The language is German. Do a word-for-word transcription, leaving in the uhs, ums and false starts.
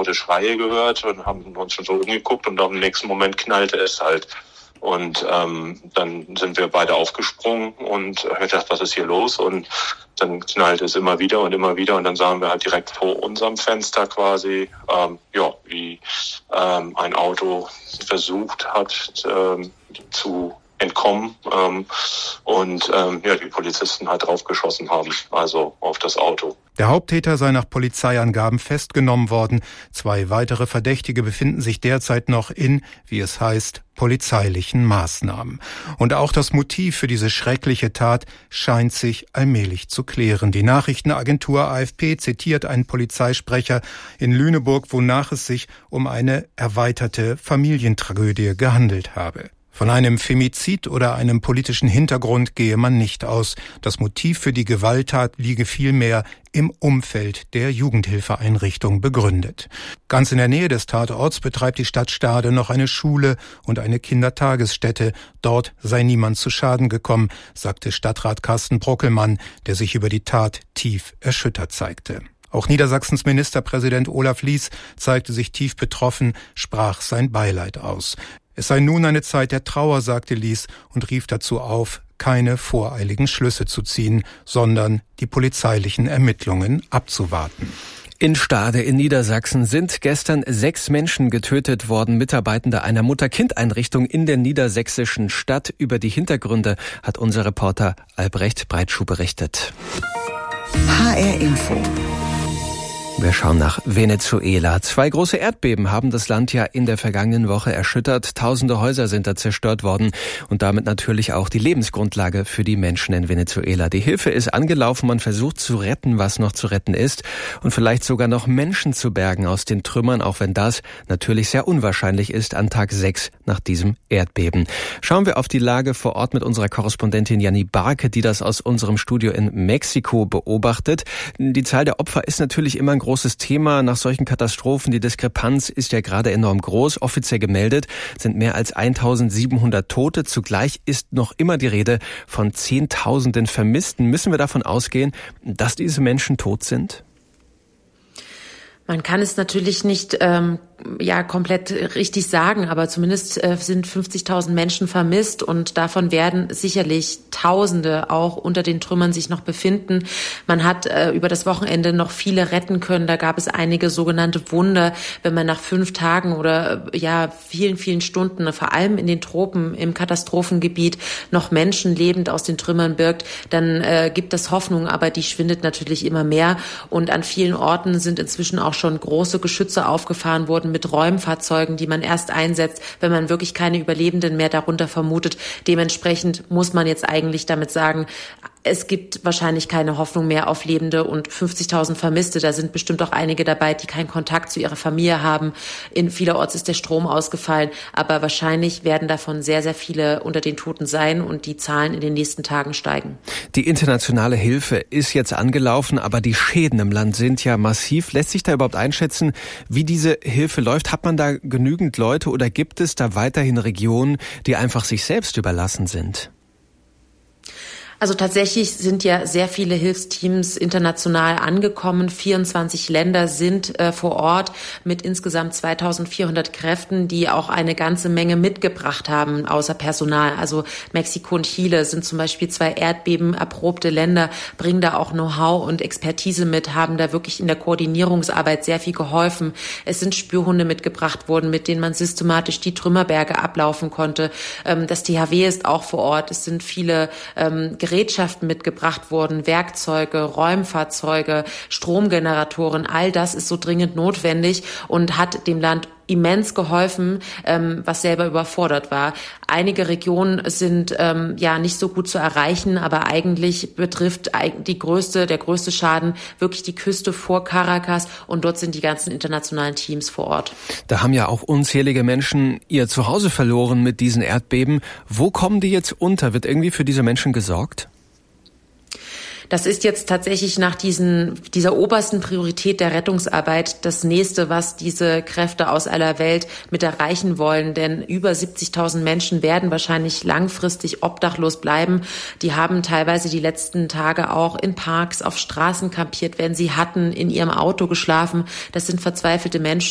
laute Schreie gehört und haben uns schon so umgeguckt und im nächsten Moment knallte es halt. Und ähm, dann sind wir beide aufgesprungen und haben gedacht, was ist hier los? Und dann knallte es immer wieder und immer wieder und dann sahen wir halt direkt vor unserem Fenster quasi, ähm, ja, wie ähm, ein Auto versucht hat ähm, zu entkommen ähm, und ähm, ja, die Polizisten halt draufgeschossen haben, also auf das Auto. Der Haupttäter sei nach Polizeiangaben festgenommen worden. Zwei weitere Verdächtige befinden sich derzeit noch in, wie es heißt, polizeilichen Maßnahmen. Und auch das Motiv für diese schreckliche Tat scheint sich allmählich zu klären. Die Nachrichtenagentur A F P zitiert einen Polizeisprecher in Lüneburg, wonach es sich um eine erweiterte Familientragödie gehandelt habe. Von einem Femizid oder einem politischen Hintergrund gehe man nicht aus. Das Motiv für die Gewalttat liege vielmehr im Umfeld der Jugendhilfeeinrichtung begründet. Ganz in der Nähe des Tatorts betreibt die Stadt Stade noch eine Schule und eine Kindertagesstätte. Dort sei niemand zu Schaden gekommen, sagte Stadtrat Carsten Brockelmann, der sich über die Tat tief erschüttert zeigte. Auch Niedersachsens Ministerpräsident Olaf Lies zeigte sich tief betroffen, sprach sein Beileid aus. Es sei nun eine Zeit der Trauer, sagte Lies und rief dazu auf, keine voreiligen Schlüsse zu ziehen, sondern die polizeilichen Ermittlungen abzuwarten. In Stade in Niedersachsen sind gestern sechs Menschen getötet worden, Mitarbeitende einer Mutter-Kind-Einrichtung in der niedersächsischen Stadt. Über die Hintergründe hat unser Reporter Albrecht Breitschuh berichtet. H R Info. Wir schauen nach Venezuela. Zwei große Erdbeben haben das Land ja in der vergangenen Woche erschüttert. Tausende Häuser sind da zerstört worden und damit natürlich auch die Lebensgrundlage für die Menschen in Venezuela. Die Hilfe ist angelaufen, man versucht zu retten, was noch zu retten ist und vielleicht sogar noch Menschen zu bergen aus den Trümmern, auch wenn das natürlich sehr unwahrscheinlich ist an Tag sechs nach diesem Erdbeben. Schauen wir auf die Lage vor Ort mit unserer Korrespondentin Janni Barke, die das aus unserem Studio in Mexiko beobachtet. Die Zahl der Opfer ist natürlich immer ein großes Thema nach solchen Katastrophen. Die Diskrepanz ist ja gerade enorm groß. Offiziell gemeldet sind mehr als eintausendsiebenhundert Tote. Zugleich ist noch immer die Rede von Zehntausenden Vermissten. Müssen wir davon ausgehen, dass diese Menschen tot sind? Man kann es natürlich nicht ähm, ja komplett richtig sagen, aber zumindest äh, sind fünfzigtausend Menschen vermisst und davon werden sicherlich Tausende auch unter den Trümmern sich noch befinden. Man hat äh, über das Wochenende noch viele retten können. Da gab es einige sogenannte Wunder, wenn man nach fünf Tagen oder äh, ja vielen, vielen Stunden, vor allem in den Tropen, im Katastrophengebiet, noch Menschen lebend aus den Trümmern birgt, dann äh, gibt das Hoffnung, aber die schwindet natürlich immer mehr. Und an vielen Orten sind inzwischen auch schon große Geschütze aufgefahren worden mit Räumfahrzeugen, die man erst einsetzt, wenn man wirklich keine Überlebenden mehr darunter vermutet. Dementsprechend muss man jetzt eigentlich damit sagen, es gibt wahrscheinlich keine Hoffnung mehr auf Lebende und fünfzigtausend Vermisste. Da sind bestimmt auch einige dabei, die keinen Kontakt zu ihrer Familie haben. In vielerorts ist der Strom ausgefallen, aber wahrscheinlich werden davon sehr, sehr viele unter den Toten sein und die Zahlen in den nächsten Tagen steigen. Die internationale Hilfe ist jetzt angelaufen, aber die Schäden im Land sind ja massiv. Lässt sich da überhaupt einschätzen, wie diese Hilfe läuft? Hat man da genügend Leute oder gibt es da weiterhin Regionen, die einfach sich selbst überlassen sind? Also tatsächlich sind ja sehr viele Hilfsteams international angekommen. vierundzwanzig Länder sind äh, vor Ort mit insgesamt zweitausendvierhundert Kräften, die auch eine ganze Menge mitgebracht haben, außer Personal. Also Mexiko und Chile sind zum Beispiel zwei erdbebenerprobte Länder, bringen da auch Know-how und Expertise mit, haben da wirklich in der Koordinierungsarbeit sehr viel geholfen. Es sind Spürhunde mitgebracht worden, mit denen man systematisch die Trümmerberge ablaufen konnte. Ähm, das T H W ist auch vor Ort. Es sind viele ähm, Gerätschaften mitgebracht wurden, Werkzeuge, Räumfahrzeuge, Stromgeneratoren, all das ist so dringend notwendig und hat dem Land immens geholfen, ähm, was selber überfordert war. Einige Regionen sind ähm, ja nicht so gut zu erreichen, aber eigentlich betrifft die größte, der größte Schaden wirklich die Küste vor Caracas und dort sind die ganzen internationalen Teams vor Ort. Da haben ja auch unzählige Menschen ihr Zuhause verloren mit diesen Erdbeben. Wo kommen die jetzt unter? Wird irgendwie für diese Menschen gesorgt? Das ist jetzt tatsächlich nach diesen, dieser obersten Priorität der Rettungsarbeit das nächste, was diese Kräfte aus aller Welt mit erreichen wollen. Denn über siebzigtausend Menschen werden wahrscheinlich langfristig obdachlos bleiben. Die haben teilweise die letzten Tage auch in Parks, auf Straßen kampiert, wenn sie hatten, in ihrem Auto geschlafen. Das sind verzweifelte Menschen.